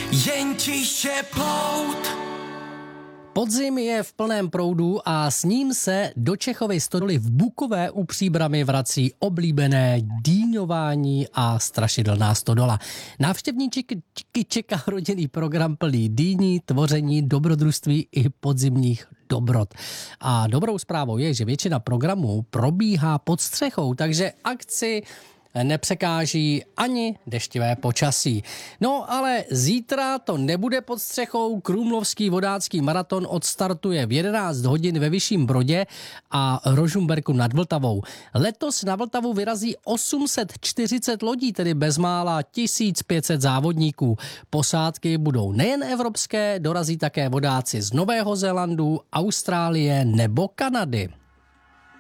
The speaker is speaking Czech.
jen tiše plout. Podzim je v plném proudu a s ním se do Čechovy stodoly v Bukové u Příbrami vrací oblíbené dýňování a strašidelná stodola. Návštěvníky čeká rodinný program plný dýní, tvoření, dobrodružství i podzimních dobrot. A dobrou zprávou je, že většina programů probíhá pod střechou, takže akci nepřekáží ani deštivé počasí. No ale zítra to nebude pod střechou. Krumlovský vodácký maraton odstartuje v 11 hodin ve Vyšším Brodě a Rožmberku nad Vltavou. Letos na Vltavu vyrazí 840 lodí, tedy bezmála 1500 závodníků. Posádky budou nejen evropské, dorazí také vodáci z Nového Zélandu, Austrálie nebo Kanady.